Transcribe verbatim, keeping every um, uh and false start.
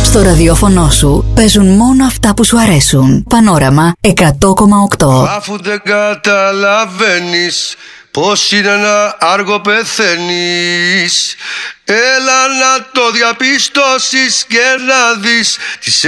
Στο ραδιόφωνο σου παίζουν μόνο αυτά που σου αρέσουν. Πανόραμα εκατό κόμμα οκτώ. Αφού δεν καταλαβαίνεις πως είναι να άργο πεθαίνεις, έλα να το διαπιστώσεις και να δεις τις